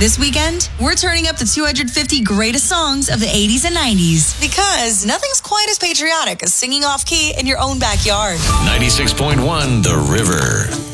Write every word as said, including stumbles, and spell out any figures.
This weekend, we're turning up the two hundred fifty greatest songs of the eighties and nineties. Because nothing's quite as patriotic as singing off-key in your own backyard. ninety-six point one The River.